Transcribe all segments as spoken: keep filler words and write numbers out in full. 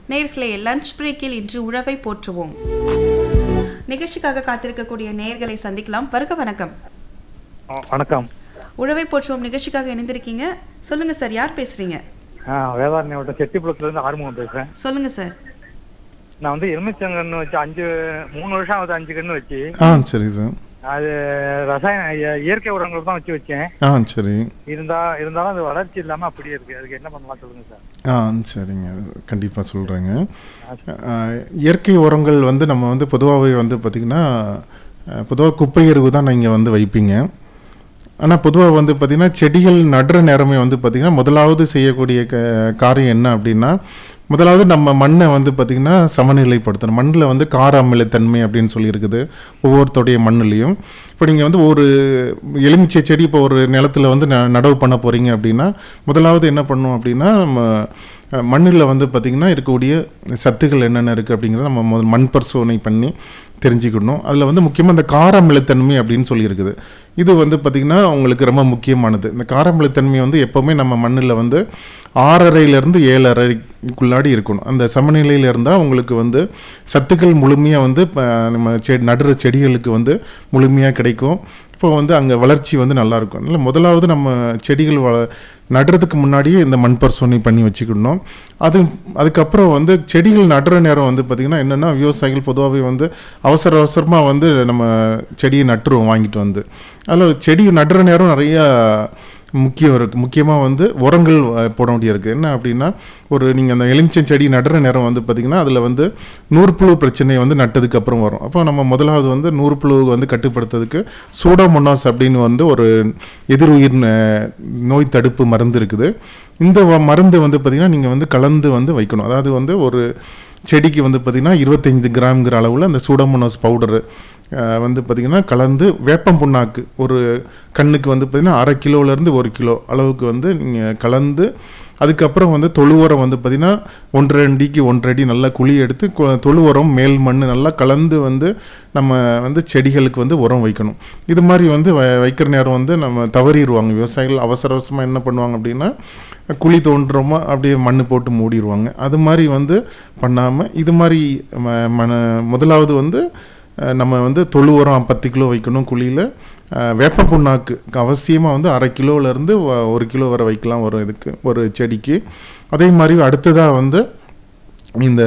நேயர்களே, லஞ்ச் பிரேக்கில் இன்று உழவை போற்றுவோம் நிகழ்ச்சிக்காக காத்திருக்கக்கூடிய நேயர்களை சந்திக்கலாம். வருக வணக்கம். வணக்கம். உழவை போற்றுவோம் நிகழ்ச்சிக்காக இணைந்திருக்கீங்க. சொல்லுங்க சார், யார் பேசுறீங்க? வேதாரண்ய வட்டம் செட்டிப்புலத்துல இருந்து ஆறுமுகம் பேசுறேன். சொல்லுங்க சார். நான் வந்து எலுமிச்சங்கன்னு வச்சு அஞ்சு மூணு வருஷம் ஆகுது அஞ்சு கன்று வச்சு. ஆ சரி சார். அது ரசாயன இயற்கை உரங்கள் தான் வச்சு வச்சேன். ஆ சரி. இருந்தா இருந்தாலும் அது வளர்ச்சி இல்லாம அப்படியே இருக்கு. அதுக்கு என்ன பண்ணலாம் சொல்லுங்க சார். ஆ சரிங்க, கண்டிப்பாக சொல்கிறேங்க. இயற்கை உரங்கள் வந்து நம்ம வந்து பொதுவாகவே வந்து பார்த்திங்கன்னா பொதுவாக குப்பை எருவு தான் நீங்கள் வந்து வைப்பீங்க. ஆனால் பொதுவாக வந்து பார்த்திங்கன்னா செடிகள் நடுற நேரமே வந்து பார்த்திங்கன்னா முதலாவது செய்யக்கூடிய க காரியம் என்ன அப்படின்னா, முதலாவது நம்ம மண்ணை வந்து பார்த்திங்கன்னா சமநிலைப்படுத்தணும். மண்ணில் வந்து கார அமிலத்தன்மை அப்படின்னு சொல்லியிருக்குது ஒவ்வொருத்தருடைய மண்ணுலேயும். இப்போ நீங்கள் வந்து ஒரு எலுமிச்சை செடி இப்போ ஒரு நிலத்தில் வந்து ந நடவு பண்ண போகிறீங்க அப்படின்னா, முதலாவது என்ன பண்ணணும் அப்படின்னா, நம்ம மண்ணில் வந்து பார்த்திங்கன்னா இருக்கக்கூடிய சத்துக்கள் என்னென்ன இருக்குது அப்படிங்கிறத நம்ம முதல் மண் பரிசோதனை பண்ணி தெரிஞ்சுக்கணும். அதில் வந்து முக்கியமாக இந்த கார அமிலத்தன்மை அப்படின்னு சொல்லியிருக்குது. இது வந்து பார்த்திங்கன்னா உங்களுக்கு ரொம்ப முக்கியமானது. இந்த கார அமிலத்தன்மை வந்து எப்போவுமே நம்ம மண்ணில் வந்து ஆறரையிலேருந்து ஏழு அரைக்குள்ளாடி இருக்கணும். அந்த சமநிலையில் இருந்தால் உங்களுக்கு வந்து சத்துக்கள் முழுமையாக வந்து நம்ம செ நடுற செடிகளுக்கு வந்து முழுமையாக கிடைக்கும். இப்போ வந்து அங்கே வளர்ச்சி வந்து நல்லாயிருக்கும். அதனால் முதலாவது நம்ம செடிகள் வ நடுறதுக்கு முன்னாடியே இந்த மண் பரிசோதனை பண்ணி வச்சுக்கணும். அது அதுக்கப்புறம் வந்து செடிகள் நடுற நேரம் வந்து பார்த்திங்கன்னா என்னென்னா, விவசாயிகள் பொதுவாகவே வந்து அவசர அவசரமாக வந்து நம்ம செடியை நட்டுருவோம் வாங்கிட்டு வந்து. அதில் செடி நடுற நேரம் நிறையா முக்கியம் இருக்குது. முக்கியமாக வந்து உரங்கள் போட வேண்டியிருக்கு. என்ன அப்படின்னா, ஒரு நீங்கள் அந்த எலுமிச்சம் செடி நடுற நேரம் வந்து பார்த்திங்கன்னா அதில் வந்து நூற்புழு பிரச்சனை வந்து நட்டதுக்கு அப்புறம் வரும். அப்போ நம்ம முதலாவது வந்து நூற்புழு வந்து கட்டுப்படுத்துறதுக்கு சூடோமோனாஸ் அப்படின்னு வந்து ஒரு எதிர்உயிர் நோய் தடுப்பு மருந்து இருக்குது. இந்த மருந்து வந்து பார்த்திங்கன்னா நீங்கள் வந்து கலந்து வந்து வைக்கணும். அதாவது வந்து ஒரு செடிக்கு வந்து பார்த்திங்கன்னா இருபத்தைந்து கிராம்ங்கிற அளவில் அந்த சூடோமோனாஸ் பவுடரு வந்து பார்த்திங்கன்னா கலந்து வேப்பம் புண்ணாக்கு ஒரு கண்ணுக்கு வந்து பார்த்திங்கன்னா அரை கிலோலேருந்து ஒரு கிலோ அளவுக்கு வந்து நீங்கள் கலந்து, அதுக்கப்புறம் வந்து தொழு உரம் வந்து பார்த்திங்கன்னா ஒன்றரை அடிக்கு ஒன்றரை அடி நல்லா குழி எடுத்து தொழு உரம் மேல் மண் நல்லா கலந்து வந்து நம்ம வந்து செடிகளுக்கு வந்து உரம் வைக்கணும். இது மாதிரி வந்து வ வைக்கிற நேரம் வந்து நம்ம தவறிடுவாங்க விவசாயிகள். அவசர அவசரமாக என்ன பண்ணுவாங்க அப்படின்னா, குழி தோன்றோமா அப்படியே மண் போட்டு மூடிடுவாங்க. அது மாதிரி வந்து பண்ணாமல் இது மாதிரி ம முதலாவது வந்து நம்ம வந்து தொழு உரம் பத்து கிலோ வைக்கணும் குழியில். வேப்ப புண்ணாக்கு அவசியமாக வந்து அரை கிலோலேருந்து ஒரு கிலோ வரை வைக்கலாம் ஒரு இதுக்கு ஒரு செடிக்கு. அதே மாதிரி அடுத்ததாக வந்து இந்த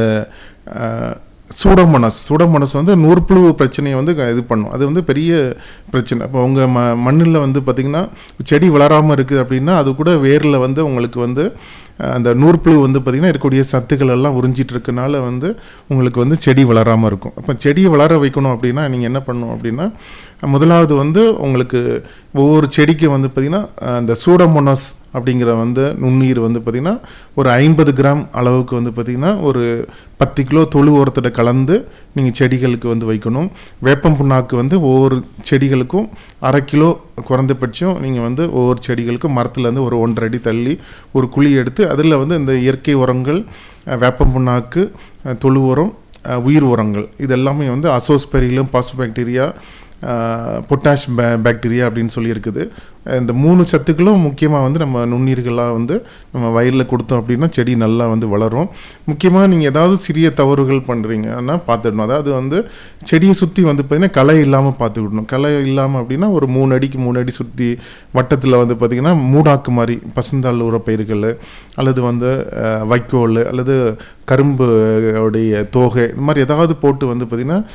சூடோமோனாஸ் சூடோமோனாஸ் வந்து நூற்புழு பிரச்சனையை வந்து இது பண்ணும். அது வந்து பெரிய பிரச்சனை. இப்போ உங்கள் ம மண்ணில் வந்து பார்த்திங்கன்னா செடி வளராமல் இருக்குது அப்படின்னா, அது கூட வேரில் வந்து உங்களுக்கு வந்து அந்த நூற்புழு வந்து பார்த்திங்கன்னா இருக்கக்கூடிய சத்துக்கள் எல்லாம் உறிஞ்சிட்டு இருக்கனால வந்து உங்களுக்கு வந்து செடி வளராமல் இருக்கும். அப்போ செடியை வளர வைக்கணும் அப்படின்னா நீங்கள் என்ன பண்ணணும் அப்படின்னா, முதலாவது வந்து உங்களுக்கு ஒவ்வொரு செடிக்கு வந்து பார்த்திங்கன்னா அந்த சூடோமோனாஸ் அப்படிங்கிற வந்து நுண்ணுயிர் வந்து பார்த்திங்கன்னா ஒரு ஐம்பது கிராம் அளவுக்கு வந்து பார்த்திங்கன்னா ஒரு பத்து கிலோ தொழு உரத்தோட கலந்து நீங்கள் செடிகளுக்கு வந்து வைக்கணும். வேப்பம் புண்ணாக்கு வந்து ஒவ்வொரு செடிகளுக்கும் அரை கிலோ குறைந்தபட்சம் நீங்கள் வந்து ஒவ்வொரு செடிகளுக்கும் மரத்துலேருந்து ஒரு ஒன்றரை அடி தள்ளி ஒரு குழி எடுத்து அதில் வந்து இந்த இயற்கை உரங்கள் வேப்பம் புண்ணாக்கு தொழு உரம் உயிர் உரங்கள் இது எல்லாமே வந்து அசோஸ்பெரிலம் பாஸ்போபாக்டீரியா பொட்டாஷ் பே பாக்டீரியா அப்படின்னு சொல்லியிருக்குது. இந்த மூணு சத்துக்களும் முக்கியமாக வந்து நம்ம நுண்ணீர்களாக வந்து நம்ம வயலில் கொடுத்தோம் அப்படின்னா செடி நல்லா வந்து வளரும். முக்கியமாக நீங்கள் ஏதாவது சிறிய தவறுகள் பண்ணுறீங்கன்னா பார்த்துடணும். அதாவது வந்து செடியை சுற்றி வந்து பார்த்திங்கன்னா களை இல்லாமல் பார்த்துக்கிடணும். களை இல்லாமல் அப்படின்னா ஒரு மூணு அடிக்கு மூணு அடி சுற்றி வட்டத்தில் வந்து பார்த்திங்கன்னா மூடாக்கு மாதிரி பசுந்தாள் உரப்பயிர்கள் அல்லது வந்து வைக்கோல் அல்லது கரும்பு உடைய தோகை இது மாதிரி ஏதாவது போட்டு வந்து பார்த்திங்கன்னா